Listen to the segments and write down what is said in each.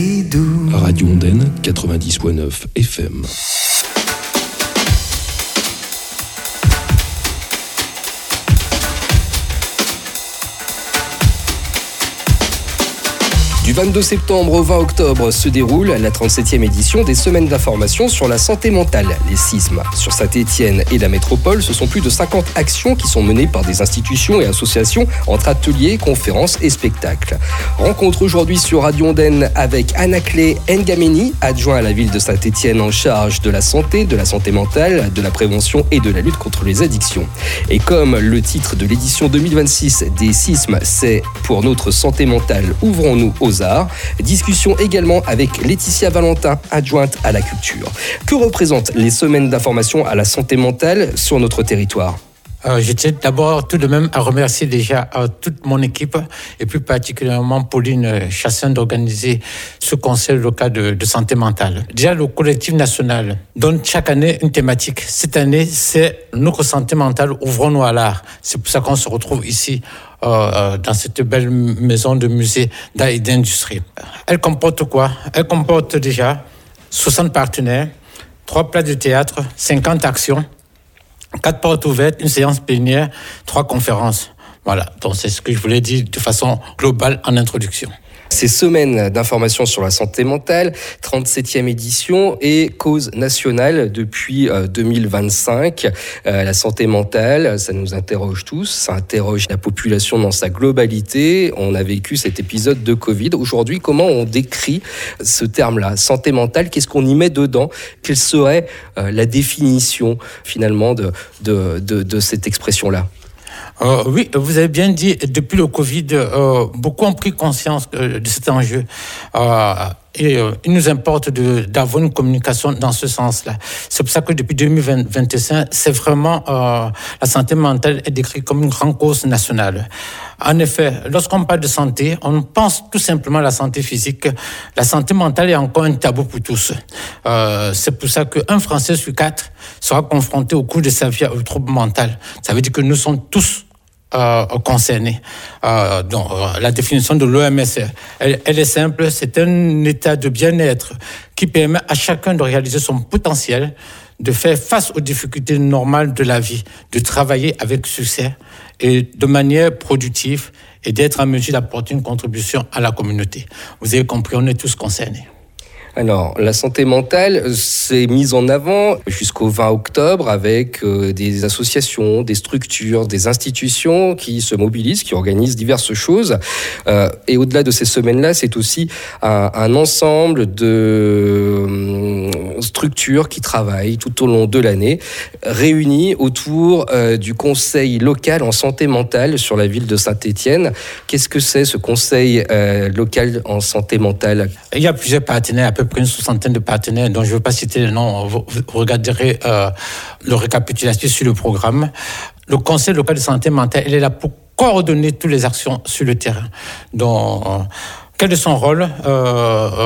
Radio Ondaine, 90.9 FM. Du 22 septembre au 20 octobre se déroule la 37e édition des Semaines d'information sur la santé mentale, les SISM. Sur Saint-Étienne et la métropole, ce sont plus de 50 actions qui sont menées par des institutions et associations entre ateliers, conférences et spectacles. Rencontre aujourd'hui sur Radio Ondaine avec Anaclé Ngameni, adjoint à la ville de Saint-Étienne en charge de la santé mentale, de la prévention et de la lutte contre les addictions. Et comme le titre de l'édition 2026 des SISM, c'est « Pour notre santé mentale, ouvrons-nous aux arts », discussion également avec Laetitia Valentin, adjointe à la culture. Que représentent les semaines d'information à la santé mentale sur notre territoire ? Je tiens d'abord tout de même à remercier déjà toute mon équipe et plus particulièrement Pauline Chassin d'organiser ce conseil local de santé mentale. Déjà, le collectif national donne chaque année une thématique. Cette année, c'est notre santé mentale, ouvrons-nous à l'art. C'est pour ça qu'on se retrouve ici dans cette belle maison de musée d'art et d'industrie. Elle comporte quoi ? Elle comporte déjà 60 partenaires, 3 places de théâtre, 50 actions, 4 portes ouvertes, une séance plénière, 3 conférences. Voilà, donc c'est ce que je voulais dire de façon globale en introduction. Ces semaines d'information sur la santé mentale, 37e édition et cause nationale depuis 2025. La santé mentale, ça nous interroge tous, ça interroge la population dans sa globalité. On a vécu cet épisode de Covid. Aujourd'hui, comment on décrit ce terme-là, santé mentale ? Qu'est-ce qu'on y met dedans ? Quelle serait la définition finalement de cette expression-là ? Oui, vous avez bien dit, depuis le Covid, beaucoup ont pris conscience de cet enjeu. Et il nous importe d'avoir une communication dans ce sens-là. C'est pour ça que depuis 2021, c'est vraiment la santé mentale est décrite comme une grande cause nationale. En effet, lorsqu'on parle de santé, on pense tout simplement à la santé physique. La santé mentale est encore un tabou pour tous. C'est pour ça qu'un Français sur 4 sera confronté au cours de sa vie au trouble mental. Ça veut dire que nous sommes tous concernés. Donc, la définition de l'OMS, elle est simple, c'est un état de bien-être qui permet à chacun de réaliser son potentiel, de faire face aux difficultés normales de la vie, de travailler avec succès et de manière productive et d'être en mesure d'apporter une contribution à la communauté. Vous avez compris, on est tous concernés. Alors, la santé mentale s'est mise en avant jusqu'au 20 octobre avec des associations, des structures, des institutions qui se mobilisent, qui organisent diverses choses. Et au-delà de ces semaines-là, c'est aussi un ensemble de structures qui travaillent tout au long de l'année, réunies autour du conseil local en santé mentale sur la ville de Saint-Étienne. Qu'est-ce que c'est ce conseil local en santé mentale ? Il y a plusieurs partenaires, à peu près une 60aine de partenaires dont je ne veux pas citer les noms, vous regarderez le récapitulatif sur le programme. Le conseil local de santé mentale, il est là pour coordonner toutes les actions sur le terrain. Donc, quel est son rôle primordial ?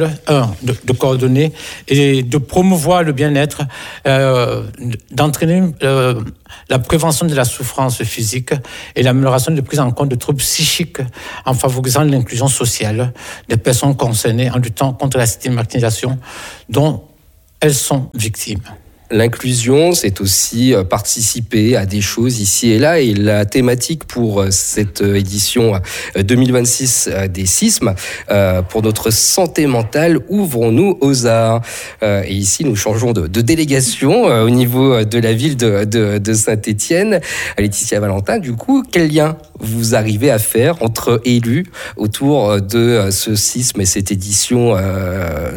De coordonner et de promouvoir le bien-être, d'entraîner la prévention de la souffrance physique et l'amélioration de prise en compte de troubles psychiques en favorisant l'inclusion sociale des personnes concernées en luttant contre la stigmatisation dont elles sont victimes. L'inclusion, c'est aussi participer à des choses ici et là. Et la thématique pour cette édition 2026 des SISM, pour notre santé mentale, ouvrons-nous aux arts. Et ici, nous changeons de délégation au niveau de la ville de Saint-Étienne. Laetitia Valentin, du coup, quel lien vous arrivez à faire entre élus autour de ce SISM et cette édition 2026 ?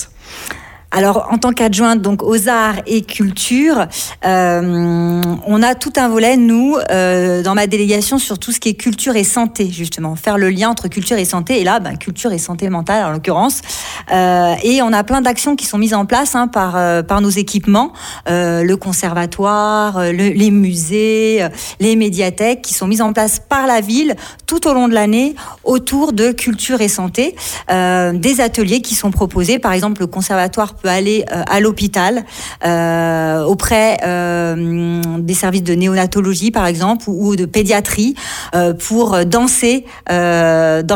Alors, en tant qu'adjointe donc aux arts et culture, on a tout un volet, nous, dans ma délégation, sur tout ce qui est culture et santé, justement. Faire le lien entre culture et santé, et là, culture et santé mentale, en l'occurrence. Et on a plein d'actions qui sont mises en place par nos équipements, le conservatoire, les musées, les médiathèques, qui sont mises en place par la ville tout au long de l'année autour de culture et santé. Des ateliers qui sont proposés, par exemple, le conservatoire peut aller à l'hôpital, auprès des services de néonatologie, par exemple, ou de pédiatrie, pour danser dans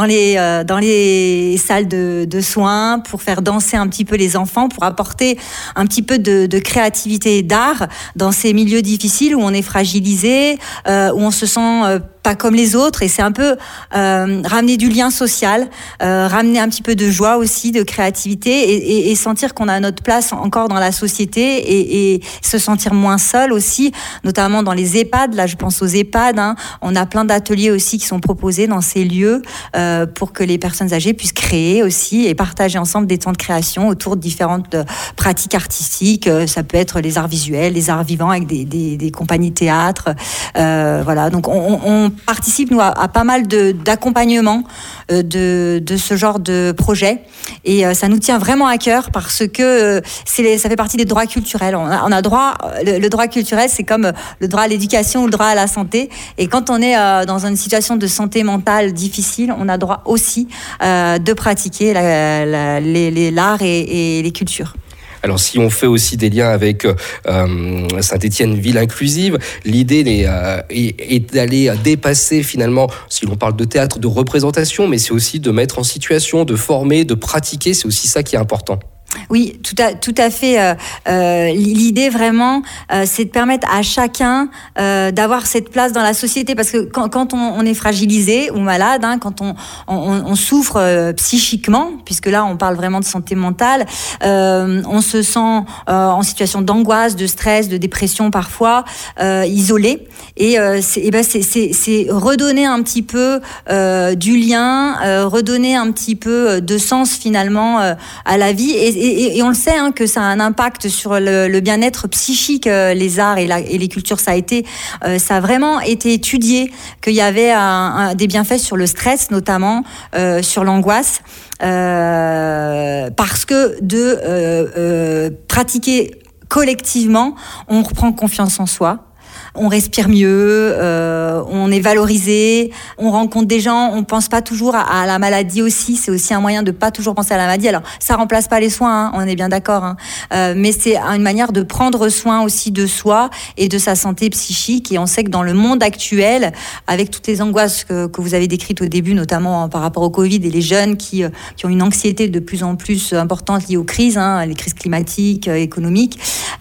les salles de soins, pour faire danser un petit peu les enfants, pour apporter un petit peu de créativité et d'art dans ces milieux difficiles où on est fragilisé, où on se sent pas comme les autres, et c'est un peu ramener du lien social, ramener un petit peu de joie aussi, de créativité, et sentir qu'on a notre place encore dans la société, et se sentir moins seul aussi, notamment dans les EHPAD. Là, je pense aux EHPAD, hein. On a plein d'ateliers aussi qui sont proposés dans ces lieux pour que les personnes âgées puissent créer aussi et partager ensemble des temps de création autour de différentes pratiques artistiques. Ça peut être les arts visuels, les arts vivants avec des compagnies de théâtre. Voilà, donc on participe, nous, à pas mal d'accompagnement de ce genre de projet, et ça nous tient vraiment à cœur parce que ça fait partie des droits culturels. On a droit, le droit culturel, c'est comme le droit à l'éducation ou le droit à la santé, et quand on est dans une situation de santé mentale difficile, on a droit aussi de pratiquer l'art et les cultures. Alors, si on fait aussi des liens avec Saint-Étienne, ville inclusive, l'idée est d'aller dépasser finalement, si l'on parle de théâtre, de représentation, mais c'est aussi de mettre en situation, de former, de pratiquer, c'est aussi ça qui est important. Oui, tout à fait. L'idée vraiment, c'est de permettre à chacun d'avoir cette place dans la société, parce que quand on est fragilisé ou malade, hein, quand on souffre psychiquement, puisque là on parle vraiment de santé mentale, on se sent en situation d'angoisse, de stress, de dépression parfois, isolé, et c'est redonner un petit peu du lien, redonner un petit peu de sens finalement à la vie, et on le sait, hein, que ça a un impact sur le bien-être psychique, les arts et les cultures. Ça a vraiment été étudié qu'il y avait des bienfaits sur le stress, notamment sur l'angoisse, parce que de pratiquer collectivement, on reprend confiance en soi. On respire mieux, on est valorisé, on rencontre des gens, on pense pas toujours à la maladie aussi. C'est aussi un moyen de pas toujours penser à la maladie. Alors, ça remplace pas les soins, hein, on est bien d'accord, hein. Mais c'est une manière de prendre soin aussi de soi et de sa santé psychique. Et on sait que dans le monde actuel, avec toutes les angoisses que vous avez décrites au début, notamment par rapport au Covid, et les jeunes qui ont une anxiété de plus en plus importante liée aux crises, hein, les crises climatiques, économiques,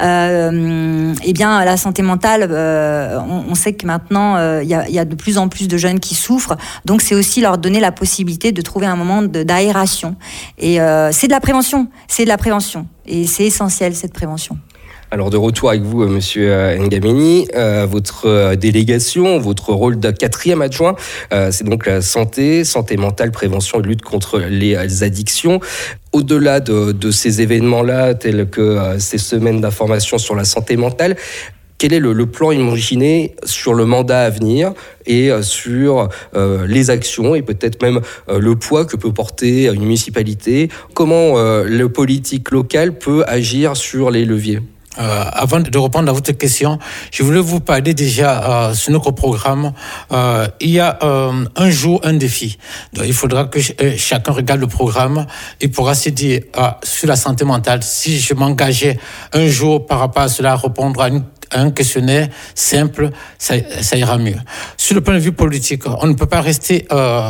eh bien, la santé mentale, on sait que maintenant, il y a de plus en plus de jeunes qui souffrent. Donc, c'est aussi leur donner la possibilité de trouver un moment d'aération. Et c'est de la prévention. Et c'est essentiel, cette prévention. Alors, de retour avec vous, Monsieur Ngameni, votre délégation, votre rôle de 4e adjoint, c'est donc la santé mentale, prévention et lutte contre les addictions. Au-delà de ces événements-là, tels que ces semaines d'information sur la santé mentale, quel est le plan imaginé sur le mandat à venir et sur les actions et peut-être même le poids que peut porter une municipalité? Comment le politique local peut agir sur les leviers? Avant de répondre à votre question, je voulais vous parler déjà sur notre programme. Il y a un jour, un défi. Donc, il faudra que chacun regarde le programme et pourra se dire sur la santé mentale, si je m'engageais un jour par rapport à cela, répondre à un questionnaire simple, ça ira mieux. Sur le point de vue politique, on ne peut pas rester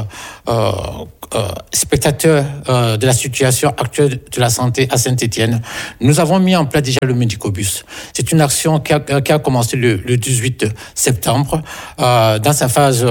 spectateur de la situation actuelle de la santé à Saint-Étienne. Nous avons mis en place déjà le Médicobus. C'est une action qui a commencé le 18 septembre dans sa phase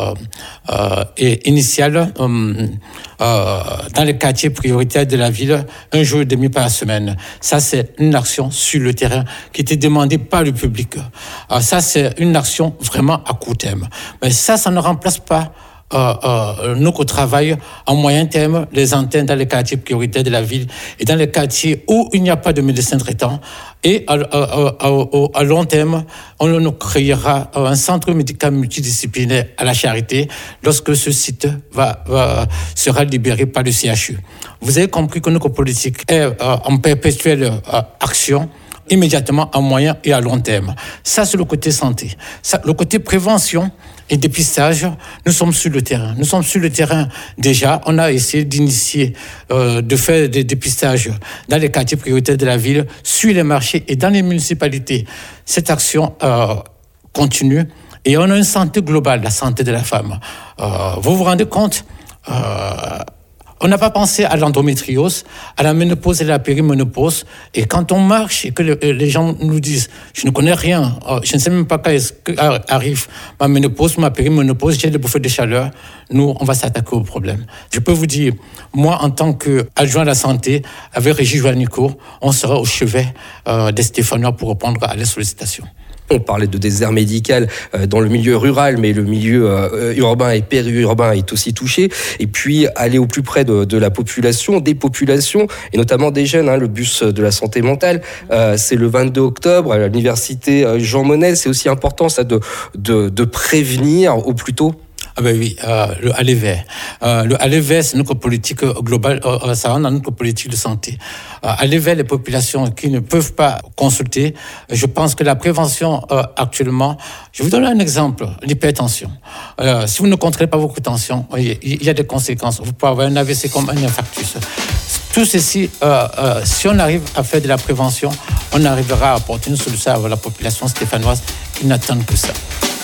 initiale dans les quartiers prioritaires de la ville, un jour et demi par semaine. Ça, c'est une action sur le terrain qui était demandée par le public. Ça, c'est une action vraiment à court terme. Mais ça ne remplace pas notre travail en moyen terme, les antennes dans les quartiers prioritaires de la ville et dans les quartiers où il n'y a pas de médecin traitant. Et à long terme, on créera un centre médical multidisciplinaire à la Charité lorsque ce site sera libéré par le CHU. Vous avez compris que notre politique est en perpétuelle action, immédiatement à moyen et à long terme. Ça, c'est le côté santé. Ça, le côté prévention, et dépistage, nous sommes sur le terrain. Nous sommes sur le terrain déjà. On a essayé d'initier, de faire des dépistages dans les quartiers prioritaires de la ville, sur les marchés et dans les municipalités. Cette action continue et on a une santé globale, la santé de la femme. Vous vous rendez compte, on n'a pas pensé à l'endométriose, à la ménopause et à la périménopause. Et quand on marche et que les gens nous disent « je ne connais rien, je ne sais même pas quand arrive ma ménopause, ma périménopause, j'ai des bouffées de chaleur », nous, on va s'attaquer au problème. Je peux vous dire, moi, en tant qu'adjoint à la santé, avec Régis Juanico, on sera au chevet des Stéphanois pour répondre à les sollicitations. On parlait de désert médical dans le milieu rural, mais le milieu urbain et périurbain est aussi touché. Et puis, aller au plus près de la population, des populations, et notamment des jeunes. Le bus de la santé mentale, c'est le 22 octobre à l'université Jean Monnet. C'est aussi important, ça, de prévenir au plus tôt. Ah ben oui, le aller vers. Le aller vers, c'est notre politique globale, ça rentre dans notre politique de santé. Aller vers les populations qui ne peuvent pas consulter. Je pense que la prévention actuellement, je vous donne un exemple, l'hypertension. Si vous ne contrôlez pas votre tension, il y a des conséquences. Vous pouvez avoir un AVC comme un infarctus. Tout ceci, si on arrive à faire de la prévention, on arrivera à apporter une solution à la population stéphanoise qui n'attend que ça.